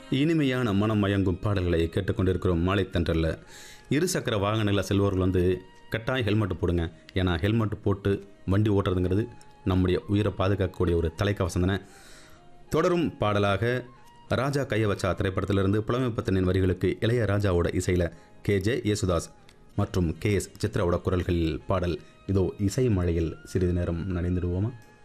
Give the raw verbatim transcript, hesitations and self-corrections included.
இனிமையான மனம் மயங்கும் பாடல்களை கேட்டுக்கொண்டிருக்கிறோம் மாலை தென்றல்ல. இரு சக்கர வாகனங்களில் செல்வர்கள் வந்து கட்டாயம் ஹெல்மெட் போடுங்க. ஏன்னா ஹெல்மெட் போட்டு வண்டி ஓட்டுறதுங்கிறது நம்முடைய உயிரை பாதுகாக்கக்கூடிய ஒரு தலைக்கவசம் தானே. தொடரும் பாடலாக ராஜா கைய வச்சா திரைப்படத்திலிருந்து புலமைப்பத்தனின் வரிகளுக்கு இளையராஜாவோட இசையில் கே ஜே யேசுதாஸ் மற்றும் கே எஸ் சித்ராவோட குரல்களில் பாடல். இதோ இசை மழையில் சிறிது நேரம் நனைந்துடுவோமா?